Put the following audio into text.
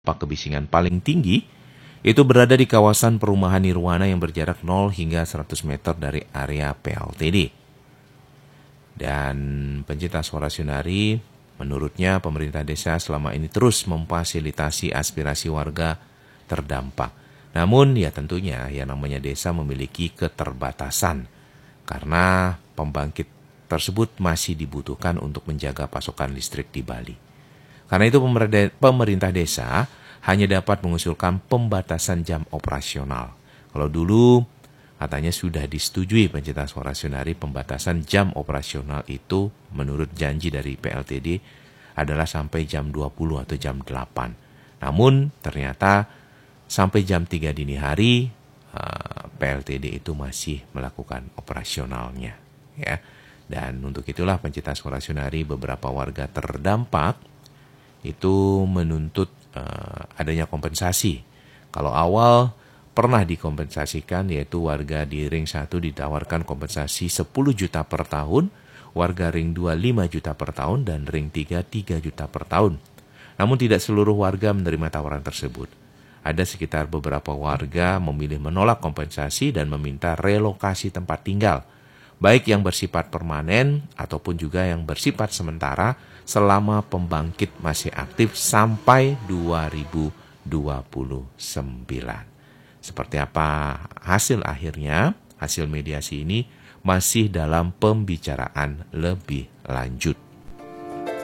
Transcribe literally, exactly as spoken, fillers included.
Dampak kebisingan paling tinggi itu berada di kawasan perumahan Nirwana yang berjarak nol hingga seratus meter dari area P L T D. Dan pencinta suara Sunari, menurutnya pemerintah desa selama ini terus memfasilitasi aspirasi warga terdampak. Namun ya tentunya yang namanya desa memiliki keterbatasan karena pembangkit tersebut masih dibutuhkan untuk menjaga pasokan listrik di Bali. Karena itu pemerintah desa hanya dapat mengusulkan pembatasan jam operasional. Kalau dulu katanya sudah disetujui pencinta suara Sunari, pembatasan jam operasional itu menurut janji dari P L T D adalah sampai jam dua puluh atau jam delapan. Namun ternyata sampai jam tiga dini hari P L T D itu masih melakukan operasionalnya, ya. Dan untuk itulah pencinta suara Sunari, beberapa warga terdampak itu menuntut uh, adanya kompensasi. Kalau awal pernah dikompensasikan, yaitu warga di ring satu ditawarkan kompensasi sepuluh juta per tahun, warga ring dua lima juta per tahun, dan ring tiga tiga juta per tahun. Namun tidak seluruh warga menerima tawaran tersebut. Ada sekitar beberapa warga memilih menolak kompensasi dan meminta relokasi tempat tinggal, baik yang bersifat permanen ataupun juga yang bersifat sementara selama pembangkit masih aktif sampai dua ribu dua puluh sembilan. Seperti apa hasil akhirnya? Hasil mediasi ini masih dalam pembicaraan lebih lanjut.